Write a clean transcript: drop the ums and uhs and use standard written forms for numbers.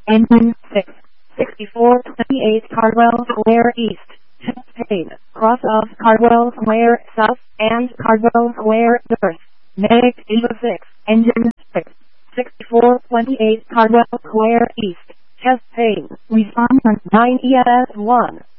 Engine 6, 6428 Cardwell Square East, chest pain, cross of Cardwell Square South and Cardwell Square North, Meg Eva 6, Engine 6, 6428 Cardwell Square East, chest pain, response 9 ES1.